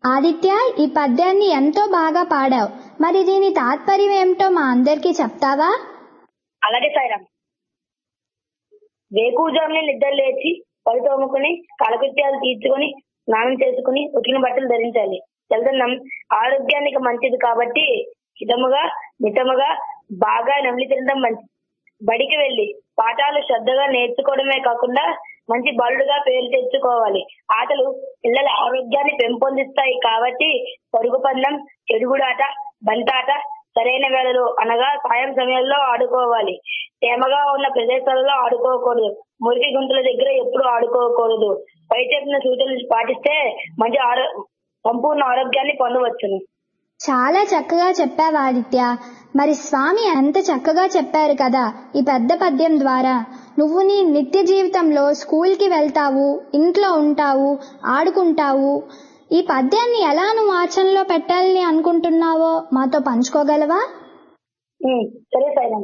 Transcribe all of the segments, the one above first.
ఆదిత్య, ఈ పద్యాన్ని ఎంతో బాగా పాడావు. మరి దీని తాత్పర్యం ఏమిటో మా అందరికీ చెప్తావా? అలాగే సాయిరామ్. వేకువజామునే నిద్ర లేచి పళ్ళు తోముకుని కాలకృత్యాలు తీర్చుకుని స్నానం చేసుకుని ఉతికిన బట్టలు ధరించాలి. చల్లదన్నం ఆరోగ్యానికి మంచిది కాబట్టి హితముగా మితముగా బాగా నమిలి తినడం మంచిది. బడికి వెళ్లి పాఠాలు శ్రద్ధగా నేర్చుకోవడమే కాకుండా మంచి బాలుడుగా పేరు తెచ్చుకోవాలి. ఆటలు పిల్లల ఆరోగ్యాన్ని పెంపొందిస్తాయి కాబట్టి పరుగు పందెం, చెడుగుడాట, బంతాట సరైన వేళలో అనగా సాయం సమయంలో ఆడుకోవాలి. తేమగా ఉన్న ప్రదేశాలలో ఆడుకోకూడదు. మురికి గుంతల దగ్గర ఎప్పుడు ఆడుకోకూడదు. పై చెప్పిన సూచనలు పాటిస్తే మంచి సంపూర్ణ ఆరోగ్యాన్ని పొందవచ్చును. చాలా చక్కగా చెప్పావు ఆదిత్య. మరి స్వామి ఎంత చక్కగా చెప్పారు కదా ఈ పెద్ద పద్యం ద్వారా. నువ్వు నీ నిత్య జీవితంలో స్కూల్కి వెళ్తావు, ఇంట్లో ఉంటావు, ఆడుకుంటావు. ఈ పద్యాన్ని ఎలా నువ్వు ఆచరణలో పెట్టాలని అనుకుంటున్నావో మాతో పంచుకోగలవా? సరే సైలం.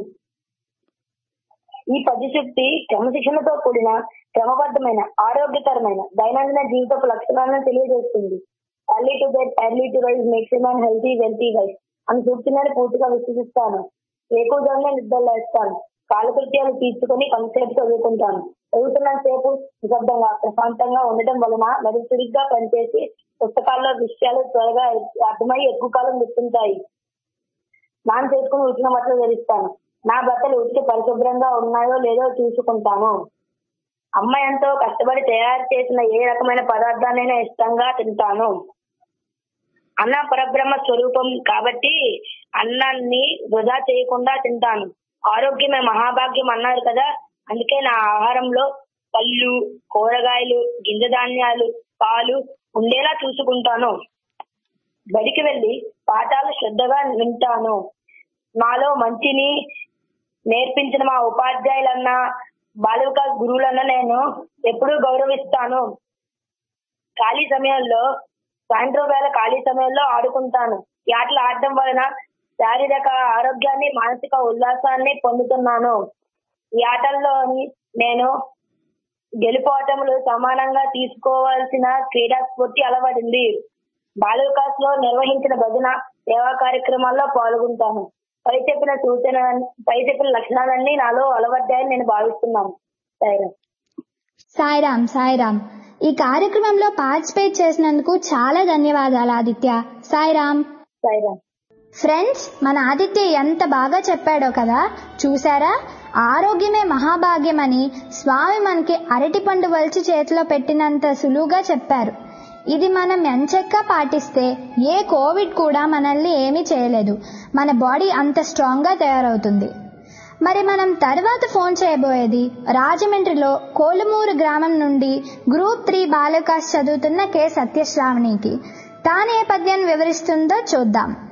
ఈ పద్యశక్తి క్రమశిక్షణతో కూడిన క్రమబద్ధమైన ఆరోగ్యకరమైన దైనందిన జీవితపు లక్షణాలను తెలియజేస్తుంది. Early to bed early to rise makes a man healthy wealthy wise అని సూచనని పూర్తిగా విశ్వసిస్తాను. వేకువజామునే నిద్ర లేస్తాను. కాలకృత్యాలు తీర్చుకొని కొంతసేపు చదువుకుంటాను. చదువుతున్న సేపు నిశ్శబ్దంగా ప్రశాంతంగా ఉండటం వలన మెదడు చురుగ్గా పనిచేసి పుస్తకాల్లో విషయాలు త్వరగా అర్థమై ఎక్కువ కాలం గుర్తుంటాయి. స్నానం చేసుకుని ఉతికిన బట్టలు ధరిస్తాను. నా బట్టలు ఉతికి పరిశుభ్రంగా ఉన్నాయో లేదో చూసుకుంటాను. అమ్మ ఎంతో కష్టపడి తయారు చేసిన ఏ రకమైన పదార్థాలైనా ఇష్టంగా తింటాను. అన్న పరబ్రహ్మ స్వరూపం కాబట్టి అన్నాన్ని వృధా చేయకుండా తింటాను. ఆరోగ్యమే మహాభాగ్యం అన్నారు కదా, అందుకే నా ఆహారంలో పళ్ళు, కూరగాయలు, గింజ ధాన్యాలు, పాలు ఉండేలా చూసుకుంటాను. బడికి వెళ్లి పాఠాలు శ్రద్ధగా వింటాను. నాలో మంచిని నేర్పించిన మా ఉపాధ్యాయులన్నా బాలిక గురువులన్నా నేను ఎప్పుడూ గౌరవిస్తాను. ఖాళీ సమయంలో సాయంత్రం వేళ ఖాళీ సమయంలో ఆడుకుంటాను. ఈ ఆటలు ఆడటం వలన శారీరక ఆరోగ్యాన్ని, మానసిక ఉల్లాసాన్ని పొందుతున్నాను. ఈ ఆటల్లోని నేను గెలుపోటములు సమానంగా తీసుకోవాల్సిన క్రీడా స్ఫూర్తి అలవడింది. బాలికాస్ లో నిర్వహించిన భజన సేవా కార్యక్రమాల్లో పాల్గొంటాను. పై చెప్పిన లక్షణాలన్నీ నాలో అలవడ్డాయని నేను భావిస్తున్నాను. సాయిరామ్. సాయిరామ్. ఈ కార్యక్రమంలో పార్టిసిపేట్ చేసినందుకు చాలా ధన్యవాదాలు ఆదిత్య. సాయిరామ్. సాయిరామ్. ఫ్రెండ్స్, మన ఆదిత్య ఎంత బాగా చెప్పాడో కదా, చూసారా? ఆరోగ్యమే మహాభాగ్యం అని స్వామి మనకి అరటిపండు వలిచి చేతిలో పెట్టినంత సులువుగా చెప్పారు. ఇది మనం ఎంచక్కా పాటిస్తే ఏ కోవిడ్ కూడా మనల్ని ఏమీ చేయలేదు. మన బాడీ అంత స్ట్రాంగ్గా తయారవుతుంది. మరి మనం తర్వాత ఫోన్ చేయబోయేది రాజమండ్రిలో కోలుమూరు గ్రామం నుండి గ్రూప్ 3 బాలికాస్ చదువుతున్న కె సత్యశ్రావణికి. తానే పద్యాన్ని వివరిస్తుందో చూద్దాం.